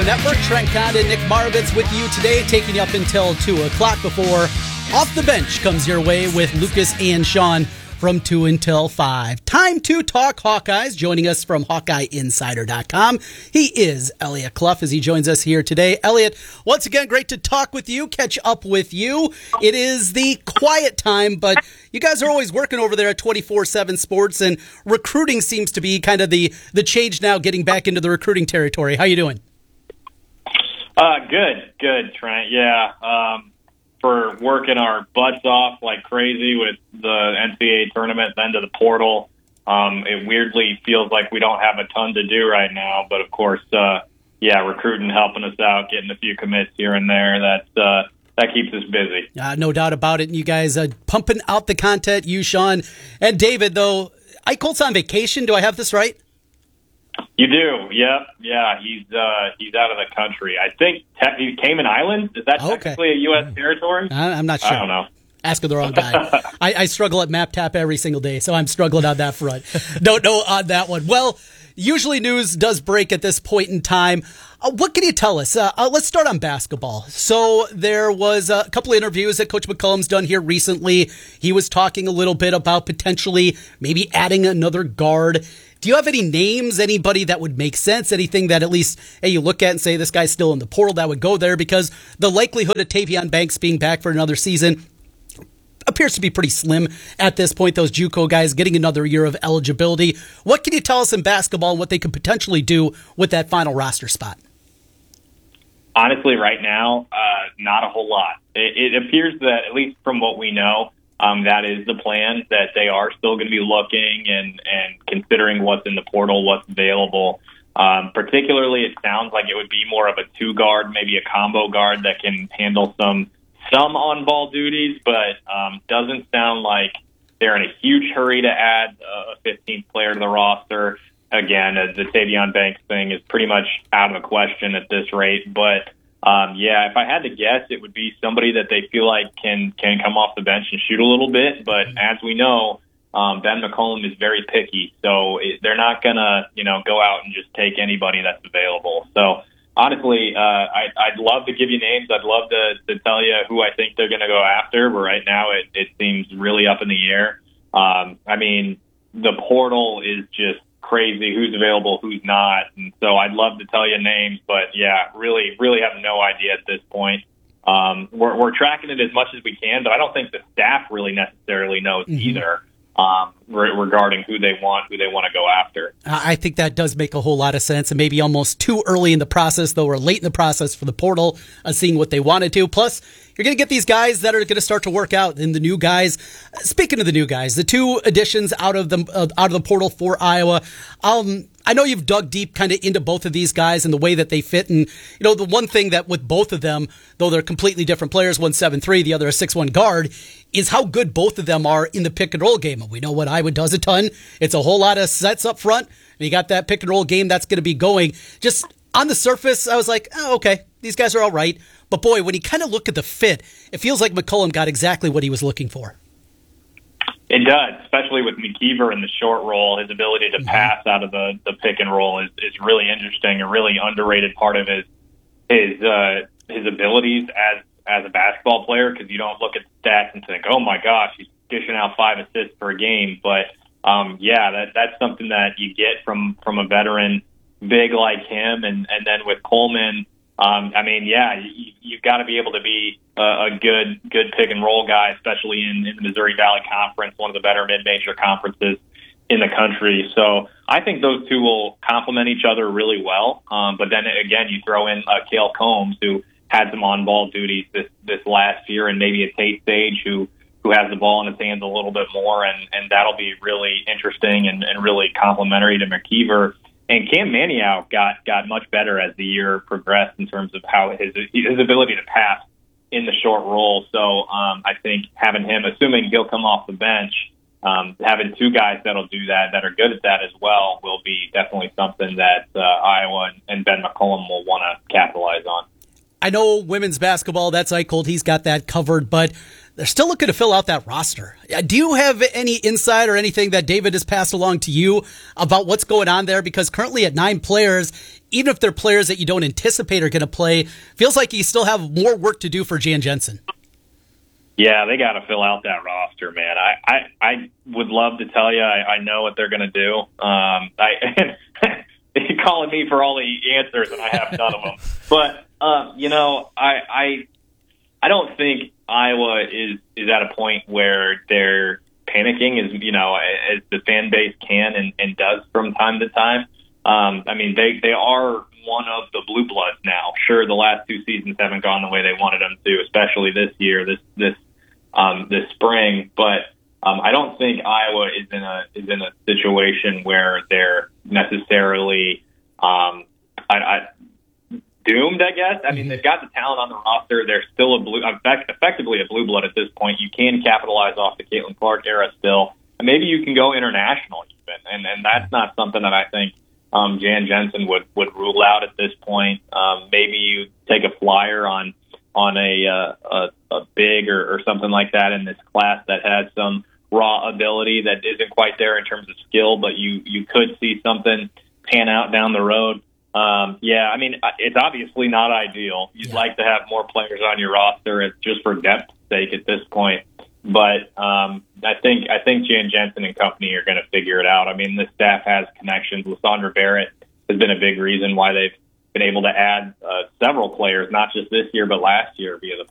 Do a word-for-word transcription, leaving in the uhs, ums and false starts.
Network. Trent Condon, Nick Maravitz with you today, taking you up until two o'clock before Off the Bench comes your way with Lucas and Sean from two until five. Time to talk Hawkeyes. Joining us from Hawkeye Insider dot com, he is Elliot Clough as he joins us here today. Elliot, once again, great to talk with you, catch up with you. It is the quiet time, but you guys are always working over there at twenty-four seven Sports, and recruiting seems to be kind of the, the change now, getting back into the recruiting territory. How you doing? Uh, good, good, Trent. Yeah, um, for working our butts off like crazy with the N C A A tournament, then to the portal. Um, it weirdly feels like we don't have a ton to do right now, but of course, uh, yeah, recruiting helping us out, getting a few commits here and there. That uh, that keeps us busy. Uh, no doubt about it. And you guys uh, pumping out the content. You, Sean, and David. Though Eichelt's on vacation. Do I have this right? You do, yeah, yeah. He's uh, he's out of the country. I think te- Cayman Islands. Is that okay. technically a U S territory? I, I'm not sure. I don't know. Asking the wrong guy. I, I struggle at MapTap every single day, so I'm struggling on that front. Don't know on that one. Well, usually news does break at this point in time. Uh, what can you tell us? Uh, uh, let's start on basketball. So there was a couple of interviews that Coach McCollum's done here recently. He was talking a little bit about potentially maybe adding another guard. Do you have any names, anybody that would make sense, anything that at least hey, you look at and say this guy's still in the portal that would go there? Because the likelihood of Tavion Banks being back for another season appears to be pretty slim at this point. Those JUCO guys getting another year of eligibility. What can you tell us in basketball and what they could potentially do with that final roster spot? Honestly, right now, uh, not a whole lot. It, it appears that, at least from what we know, Um, that is the plan, that they are still going to be looking and, and considering what's in the portal, what's available. Um, particularly, it sounds like it would be more of a two-guard, maybe a combo guard that can handle some some on-ball duties, but um, doesn't sound like they're in a huge hurry to add a fifteenth player to the roster. Again, uh, the Tavion Banks thing is pretty much out of the question at this rate, but Um, yeah, if I had to guess, it would be somebody that they feel like can can come off the bench and shoot a little bit. But as we know, um, Ben McCollum is very picky, so it, they're not gonna, you know, go out and just take anybody that's available. So honestly, uh, I, I'd love to give you names. I'd love to, to tell you who I think they're gonna go after. But right now, it, it seems really up in the air. Um, I mean, the portal is just crazy, who's available, who's not. And so I'd love to tell you names, but yeah, really, really have no idea at this point. Um, we're, we're tracking it as much as we can, but I don't think the staff really necessarily knows mm-hmm. either um, re- regarding who they want, who they want to go after. I think that does make a whole lot of sense, and maybe almost too early in the process, though, or late in the process for the portal, uh, seeing what they wanted to. Plus, you're going to get these guys that are going to start to work out, and the new guys. Speaking of the new guys, the two additions out of the uh, out of the portal for Iowa. Um, I know you've dug deep kind of into both of these guys and the way that they fit. And, you know, the one thing that with both of them, though they're completely different players, one seven three, the other a six one guard, is how good both of them are in the pick and roll game. And we know what Iowa does a ton. It's a whole lot of sets up front. And you got that pick and roll game that's going to be going. Just on the surface, I was like, oh, okay, these guys are all right. But boy, when you kind of look at the fit, it feels like McCollum got exactly what he was looking for. It does, especially with McKeever in the short roll. His ability to mm-hmm. pass out of the, the pick and roll is, is really interesting. A really underrated part of his his uh, his abilities as as a basketball player, because you don't look at stats and think, oh my gosh, he's dishing out five assists per game. But um, yeah, that that's something that you get from from a veteran big like him, and and then with Coleman. Um, I mean, yeah, you, you've got to be able to be a, a good, good pick and roll guy, especially in, in the Missouri Valley Conference, one of the better mid-major conferences in the country. So I think those two will complement each other really well. Um, but then again, you throw in uh, Cale Combs, who had some on-ball duties this, this last year, and maybe a Tate Sage, who who has the ball in his hands a little bit more, and, and that'll be really interesting and, and really complimentary to McKeever. And Cam Maniow got, got much better as the year progressed in terms of how his his ability to pass in the short roll. So um, I think having him, assuming he'll come off the bench, um, having two guys that'll do that, that are good at that as well, will be definitely something that uh, Iowa and, and Ben McCollum will want to capitalize on. I know women's basketball, that's Eichel. He's got that covered, but they're still looking to fill out that roster. Do you have any insight or anything that David has passed along to you about what's going on there? Because currently at nine players, even if they're players that you don't anticipate are going to play, feels like you still have more work to do for Jan Jensen. Yeah, they got to fill out that roster, man. I, I, I would love to tell you I, I know what they're going to do. Um, I You're calling me for all the answers, and I have none of them. But uh, you know, I, I I don't think Iowa is is at a point where they're panicking, as you know, as the fan base can and, and does from time to time. Um, I mean, they they are one of the blue bloods now. Sure, the last two seasons haven't gone the way they wanted them to, especially this year, this this um, this spring. But um, I don't think Iowa is in a is in a situation where they're necessarily um, I, I, doomed. I guess. I mean, they've got the talent on the roster. They're still a blue, effectively a blue blood at this point. You can capitalize off the Caitlin Clark era still. And maybe you can go international even, and and that's not something that I think um, Jan Jensen would would rule out at this point. Um, maybe you take a flyer on on a uh, a, a big or, or something like that in this class that has some raw ability that isn't quite there in terms of skill, but you you could see something pan out down the road. Um, yeah, I mean, it's obviously not ideal. You'd yeah. like to have more players on your roster it's just for depth's sake at this point. But um, I think I think Jan Jensen and company are going to figure it out. I mean, the staff has connections. Lysandra Barrett has been a big reason why they've been able to add uh, several players, not just this year, but last year via the